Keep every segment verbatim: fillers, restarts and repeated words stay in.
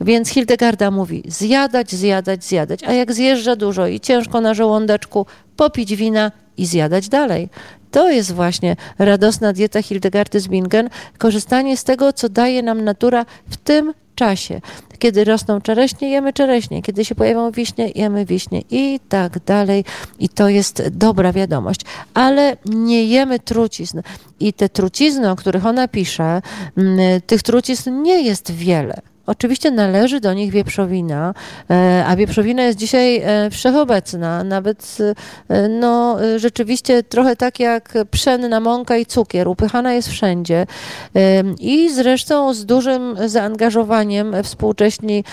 Więc Hildegarda mówi zjadać, zjadać, zjadać, a jak zjeżdża dużo i ciężko na żołądeczku, popić wina i zjadać dalej. To jest właśnie radosna dieta Hildegardy z Bingen, korzystanie z tego, co daje nam natura w tym czasie. Kiedy rosną czereśnie, jemy czereśnie. Kiedy się pojawią wiśnie, jemy wiśnie i tak dalej. I to jest dobra wiadomość. Ale nie jemy trucizn. I te trucizny, o których ona pisze, tych trucizn nie jest wiele. Oczywiście należy do nich wieprzowina, a wieprzowina jest dzisiaj wszechobecna, nawet no, rzeczywiście trochę tak jak pszenna mąka i cukier, upychana jest wszędzie i zresztą z dużym zaangażowaniem współcześni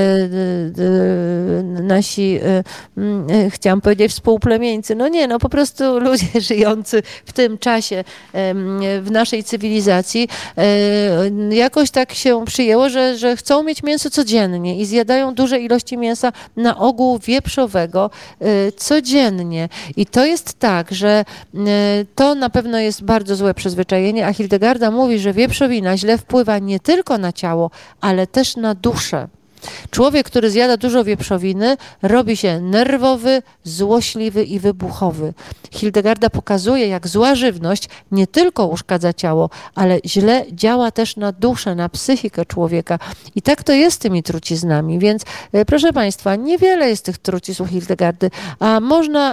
nasi, chciałam powiedzieć współplemieńcy, no nie, no po prostu ludzie żyjący w tym czasie w naszej cywilizacji jakoś tak się przyjęło, że, że chcą mieć mięso codziennie i zjadają duże ilości mięsa, na ogół wieprzowego, y, codziennie. I to jest tak, że y, to na pewno jest bardzo złe przyzwyczajenie, a Hildegarda mówi, że wieprzowina źle wpływa nie tylko na ciało, ale też na duszę. Człowiek, który zjada dużo wieprzowiny, robi się nerwowy, złośliwy i wybuchowy. Hildegarda pokazuje, jak zła żywność nie tylko uszkadza ciało, ale źle działa też na duszę, na psychikę człowieka. I tak to jest z tymi truciznami. Więc proszę Państwa, niewiele jest tych trucizn u Hildegardy, a można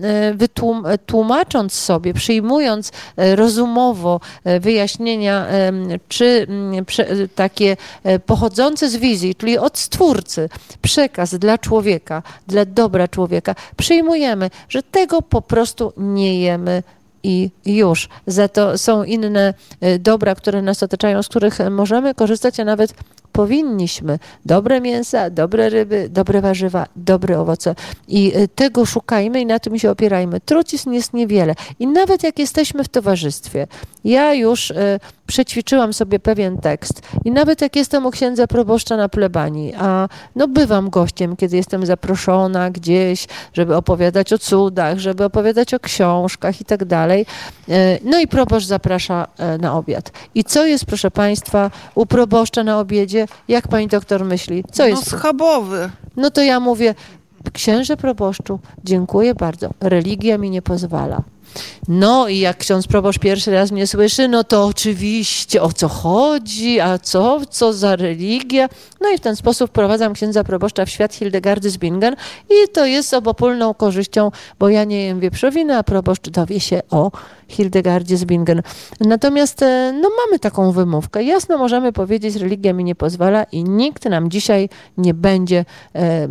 wytłumacząc sobie, przyjmując rozumowo wyjaśnienia, czy takie pochodzące z wizji, czyli od Stwórcy, przekaz dla człowieka, dla dobra człowieka, przyjmujemy, że tego po prostu nie jemy i już. Za to są inne dobra, które nas otaczają, z których możemy korzystać, a nawet powinniśmy. Dobre mięsa, dobre ryby, dobre warzywa, dobre owoce. I tego szukajmy i na tym się opierajmy. Trucizn jest niewiele. I nawet jak jesteśmy w towarzystwie, ja już y, przećwiczyłam sobie pewien tekst i nawet jak jestem u księdza proboszcza na plebanii, a no bywam gościem, kiedy jestem zaproszona gdzieś, żeby opowiadać o cudach, żeby opowiadać o książkach i tak dalej. No i proboszcz zaprasza na obiad. I co jest, proszę Państwa, u proboszcza na obiedzie? Jak pani doktor myśli? Co jest? No schabowy. No to ja mówię, księże proboszczu, dziękuję bardzo, religia mi nie pozwala. No i jak ksiądz proboszcz pierwszy raz mnie słyszy, no to oczywiście o co chodzi, a co, co za religia. No i w ten sposób wprowadzam księdza proboszcza w świat Hildegardy z Bingen i to jest z obopólną korzyścią, bo ja nie jem wieprzowiny, a proboszcz dowie się o Hildegardzie z Bingen. Natomiast no mamy taką wymówkę. Jasno możemy powiedzieć, religia mi nie pozwala i nikt nam dzisiaj nie będzie e, e,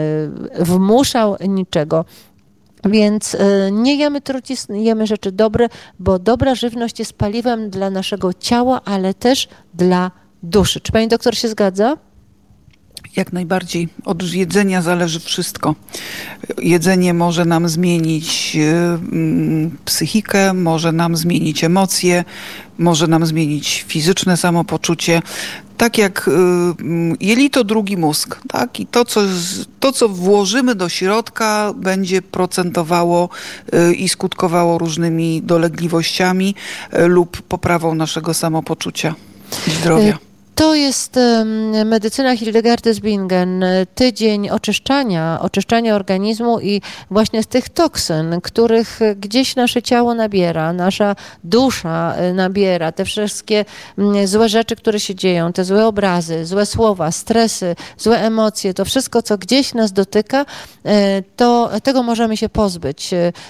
wmuszał niczego. Więc nie jemy trucizn, jemy rzeczy dobre, bo dobra żywność jest paliwem dla naszego ciała, ale też dla duszy. Czy pani doktor się zgadza? Jak najbardziej. Od jedzenia zależy wszystko. Jedzenie może nam zmienić psychikę, może nam zmienić emocje, może nam zmienić fizyczne samopoczucie. Tak jak jelito, drugi mózg, tak? I to co, to, co włożymy do środka, będzie procentowało i skutkowało różnymi dolegliwościami lub poprawą naszego samopoczucia i zdrowia. To jest medycyna Hildegardy z Bingen, tydzień oczyszczania, oczyszczania organizmu i właśnie z tych toksyn, których gdzieś nasze ciało nabiera, nasza dusza nabiera, te wszystkie złe rzeczy, które się dzieją, te złe obrazy, złe słowa, stresy, złe emocje, to wszystko, co gdzieś nas dotyka, to tego możemy się pozbyć.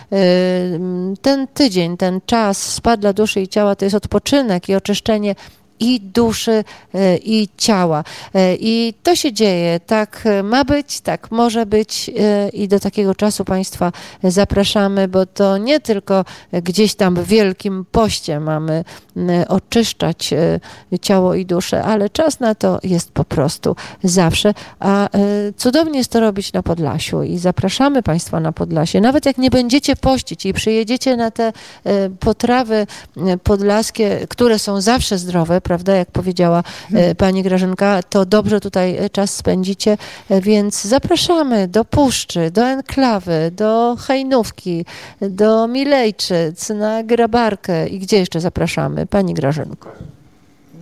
Ten tydzień, ten czas spa dla duszy i ciała to jest odpoczynek i oczyszczenie i duszy, i ciała. I to się dzieje. Tak ma być, tak może być i do takiego czasu Państwa zapraszamy, bo to nie tylko gdzieś tam w Wielkim Poście mamy oczyszczać ciało i duszę, ale czas na to jest po prostu zawsze. A cudownie jest to robić na Podlasiu i zapraszamy Państwa na Podlasie. Nawet jak nie będziecie pościć i przyjedziecie na te potrawy podlaskie, które są zawsze zdrowe, prawda, jak powiedziała pani Grażynka, to dobrze tutaj czas spędzicie, więc zapraszamy do Puszczy, do Enklawy, do Hajnówki, do Milejczyc, na Grabarkę i gdzie jeszcze zapraszamy? Pani Grażynko.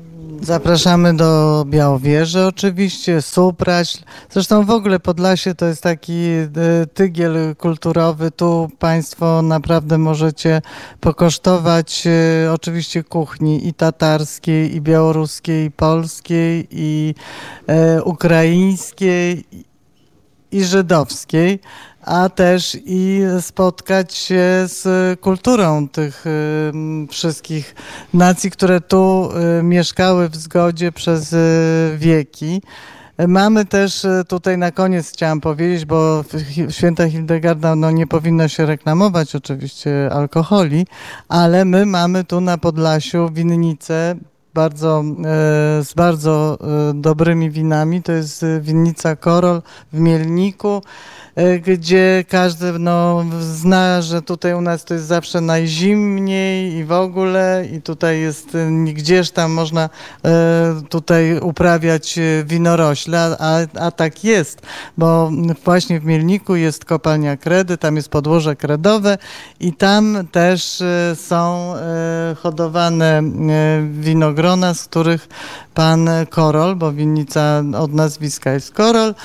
Zapraszamy do Białowieży oczywiście, Supraśl. Zresztą w ogóle Podlasie to jest taki tygiel kulturowy. Tu Państwo naprawdę możecie pokosztować oczywiście kuchni i tatarskiej, i białoruskiej, i polskiej, i e, ukraińskiej, i żydowskiej, a też i spotkać się z kulturą tych y, wszystkich nacji, które tu y, mieszkały w zgodzie przez y, wieki. Mamy też tutaj na koniec chciałam powiedzieć, bo w Święta Hildegarda no, nie powinno się reklamować oczywiście alkoholi, ale my mamy tu na Podlasiu winnicę bardzo, e, z bardzo e, dobrymi winami. To jest winnica Korol w Mielniku, e, gdzie każdy no, zna, że tutaj u nas to jest zawsze najzimniej i w ogóle i tutaj jest, gdzieś tam można e, tutaj uprawiać winorośle, a, a tak jest, bo właśnie w Mielniku jest kopalnia kredy, tam jest podłoże kredowe i tam też e, są e, hodowane e, winogrona, z których pan Korol, bo winnica od nazwiska jest Korol,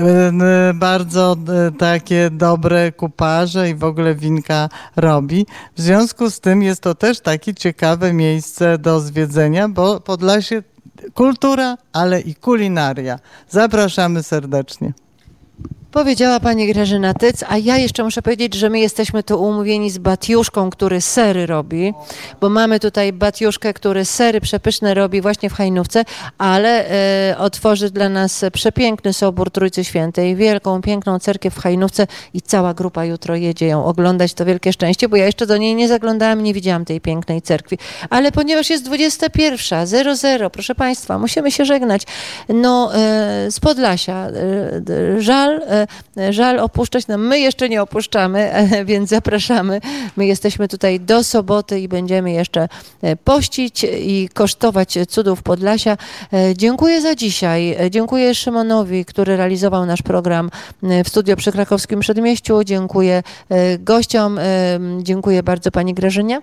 bardzo takie dobre kuparze i w ogóle winka robi. W związku z tym jest to też takie ciekawe miejsce do zwiedzenia, bo Podlasie kultura, ale i kulinaria. Zapraszamy serdecznie. Powiedziała pani Grażyna Tyc, a ja jeszcze muszę powiedzieć, że my jesteśmy tu umówieni z Batiuszką, który sery robi, bo mamy tutaj Batiuszkę, który sery przepyszne robi właśnie w Hajnówce, ale e, otworzy dla nas przepiękny Sobór Trójcy Świętej, wielką, piękną cerkiew w Hajnówce i cała grupa jutro jedzie ją oglądać. To wielkie szczęście, bo ja jeszcze do niej nie zaglądałam, nie widziałam tej pięknej cerkwi. Ale ponieważ jest dwudziesta pierwsza zero zero, proszę państwa, musimy się żegnać. No, e, z Podlasia. E, żal, e, Żal opuszczać nam. My jeszcze nie opuszczamy, więc zapraszamy. My jesteśmy tutaj do soboty i będziemy jeszcze pościć i kosztować cudów Podlasia. Dziękuję za dzisiaj. Dziękuję Szymonowi, który realizował nasz program w studio przy Krakowskim Przedmieściu. Dziękuję gościom. Dziękuję bardzo pani Grażynie.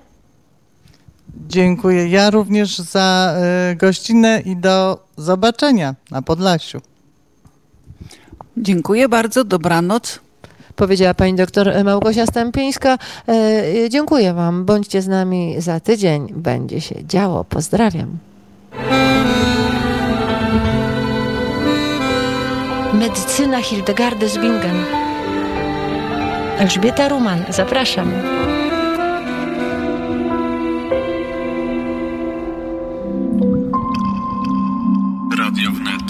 Dziękuję ja również za gościnę i do zobaczenia na Podlasiu. Dziękuję bardzo, dobranoc. Powiedziała pani doktor Małgosia Stępińska. E, dziękuję wam. Bądźcie z nami za tydzień. Będzie się działo. Pozdrawiam. Medycyna Hildegardy z Bingen. Elżbieta Ruman. Zapraszam. Radio Wnet.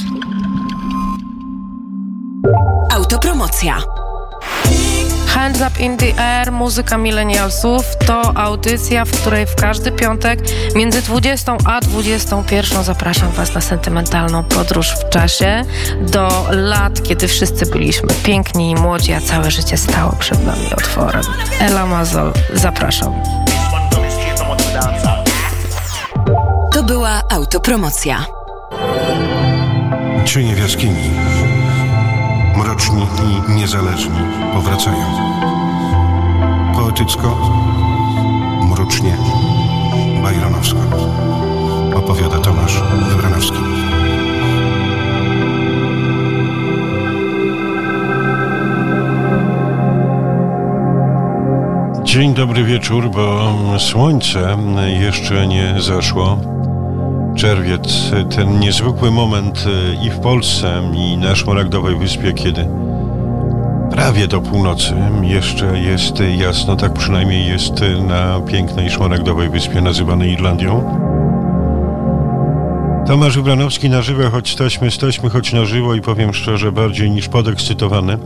Autopromocja. Hands Up in the Air, muzyka milenialsów to audycja, w której w każdy piątek między dwudziestą a dwudziestą pierwszą zapraszam was na sentymentalną podróż w czasie do lat, kiedy wszyscy byliśmy piękni i młodzi, a całe życie stało przed nami otworem. Ela Mazol, zapraszam. To była autopromocja. Cienie w jaskini. Mroczni i niezależni powracają. Poetycko, mrocznie, bajronowsko. Opowiada Tomasz Wybranowski. Dzień dobry wieczór, bo słońce jeszcze nie zaszło. Czerwiec, ten niezwykły moment i w Polsce, i na Szmaragdowej Wyspie, kiedy prawie do północy jeszcze jest jasno, tak przynajmniej jest na pięknej Szmaragdowej Wyspie nazywanej Irlandią. Tomasz Wybranowski na żywo, choć staśmy, staśmy choć na żywo i powiem szczerze, bardziej niż podekscytowany,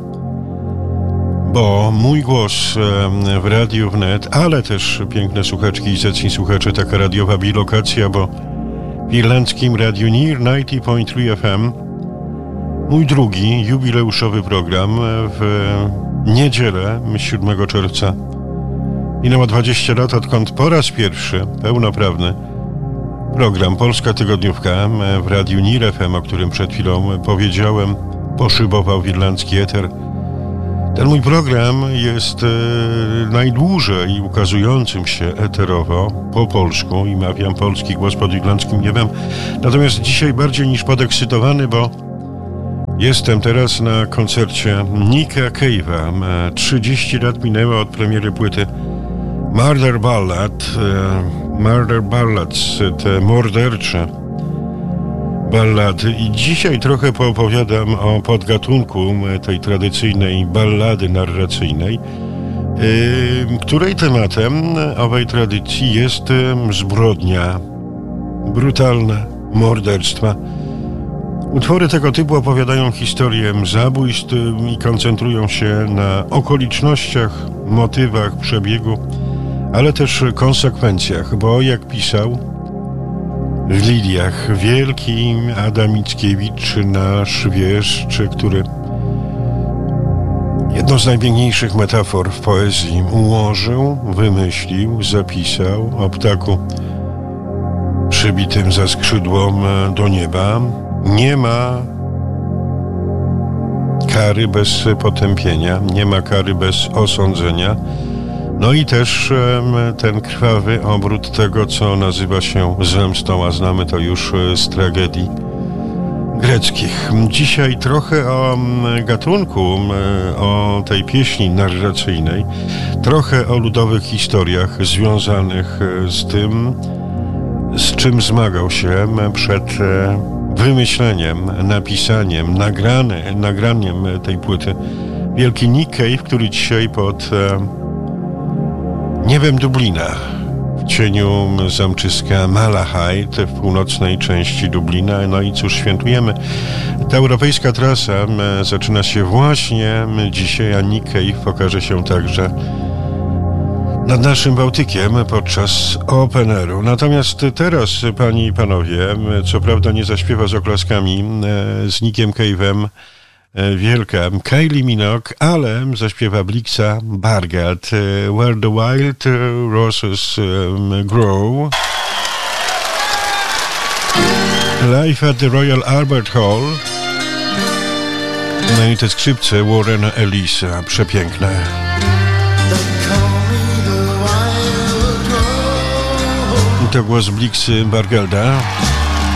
bo mój głos w Radiu Wnet, ale też piękne słuchaczki i zacni słuchacze, taka radiowa bilokacja, bo w irlandzkim Radiu Near dziewięćdziesiąt przecinek trzy F M mój drugi jubileuszowy program w niedzielę siódmego czerwca. Minęło dwadzieścia lat, odkąd po raz pierwszy pełnoprawny program Polska Tygodniówka w Radiu Near F M, o którym przed chwilą powiedziałem, poszybował w irlandzki eter. Ten mój program jest e, najdłużej ukazującym się eterowo po polsku i mawiam polski głos pod irlandzkim niebem. Natomiast dzisiaj bardziej niż podekscytowany, bo jestem teraz na koncercie Nicka Cave'a. trzydzieści lat minęło od premiery płyty Murder Ballad. E, Murder Ballads, te mordercze ballady. I dzisiaj trochę poopowiadam o podgatunku tej tradycyjnej ballady narracyjnej, yy, której tematem owej tradycji jest zbrodnia, brutalne morderstwa. Utwory tego typu opowiadają historię zabójstw i koncentrują się na okolicznościach, motywach, przebiegu, ale też konsekwencjach, bo jak pisał w Lidiach wielki Adam Mickiewicz, nasz wieszcz, który jedną z najpiękniejszych metafor w poezji ułożył, wymyślił, zapisał o ptaku przybitym za skrzydło do nieba. Nie ma kary bez potępienia, nie ma kary bez osądzenia. No i też ten krwawy obrót tego, co nazywa się zemstą, a znamy to już z tragedii greckich. Dzisiaj trochę o gatunku, o tej pieśni narracyjnej, trochę o ludowych historiach związanych z tym, z czym zmagał się przed wymyśleniem, napisaniem, nagrane, nagraniem tej płyty wielki Nick Cave, który dzisiaj pod niebem Dublina, w cieniu zamczyska Malahide w północnej części Dublina. No i cóż, świętujemy. Ta europejska trasa zaczyna się właśnie dzisiaj, a Nick Cave pokaże się także nad naszym Bałtykiem podczas Open Airu. Natomiast teraz, panie i panowie, co prawda nie zaśpiewa z oklaskami z Nickiem Cave'em wielka Kylie Minogue, ale zaśpiewa Blixa Bargeld, Where the Wild Roses Grow. Live at the Royal Albert Hall. No i te skrzypce Warrena Ellisa, przepiękne. I to głos Blixy Bargelda.